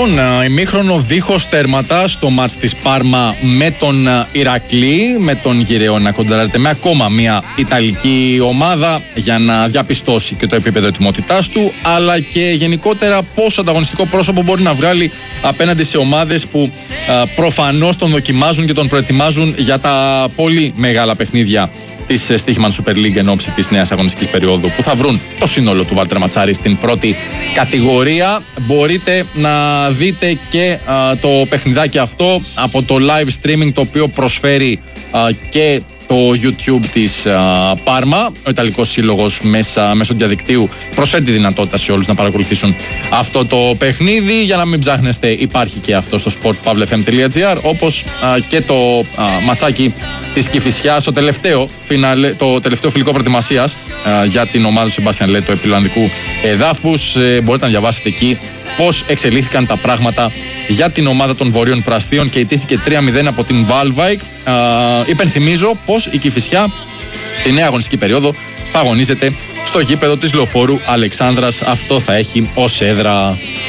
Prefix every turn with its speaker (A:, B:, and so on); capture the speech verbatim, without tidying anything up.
A: Λοιπόν, ημίχρονο δίχως τέρματα στο μάτς της Πάρμα με τον Ηρακλή, με τον Γυραιό να κοντράρεται με ακόμα μια Ιταλική ομάδα για να διαπιστώσει και το επίπεδο ετοιμότητάς του, αλλά και γενικότερα πόσο ανταγωνιστικό πρόσωπο μπορεί να βγάλει απέναντι σε ομάδες που προφανώς τον δοκιμάζουν και τον προετοιμάζουν για τα πολύ μεγάλα παιχνίδια της Στίχημαν Super League εν ώψη της νέας αγωνιστικής περίοδου, που θα βρουν το σύνολο του Βάλτερ Ματσάρη στην πρώτη κατηγορία. Μπορείτε να δείτε και α, το παιχνιδάκι αυτό από το live streaming, το οποίο προσφέρει α, και το YouTube της α, Πάρμα. Ο Ιταλικός Σύλλογος μέσα, μέσω του διαδικτύου προσφέρει τη δυνατότητα σε όλους να παρακολουθήσουν αυτό το παιχνίδι. Για να μην ψάχνεστε, υπάρχει και αυτό στο sport pavle f m τελεία gr, όπως α, και το α, ματσάκι της Κηφισιάς, το τελευταίο, φιναλε, το τελευταίο φιλικό προετοιμασίας α, για την ομάδα του Σεμπάστιαν Λέ, του επιλοανδικού εδάφους. Ε, μπορείτε να διαβάσετε εκεί πώς εξελίχθηκαν τα πράγματα για την ομάδα των Βορείων Πραστίων και ιτήθηκε τρία μηδέν από την Βάλβαϊκ. Υπενθυμίζω πως η Κηφισιά τη νέα αγωνιστική περίοδο θα αγωνίζεται στο γήπεδο της Λεωφόρου Αλεξάνδρας. Αυτό θα έχει ως έδρα